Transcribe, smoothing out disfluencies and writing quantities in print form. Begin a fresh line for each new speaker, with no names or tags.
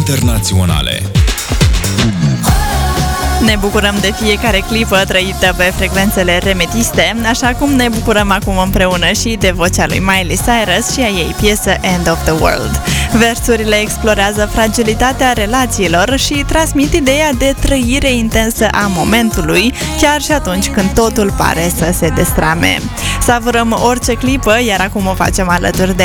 internaționale.
Ne bucurăm de fiecare clipă trăită pe frecvențele remetiste, așa cum ne bucurăm acum împreună și de vocea lui Miley Cyrus și a ei piesă End of the World. Versurile explorează fragilitatea relațiilor și transmit ideea de trăire intensă a momentului, chiar și atunci când totul pare să se destrame. Savurăm orice clipă, iar acum o facem alături de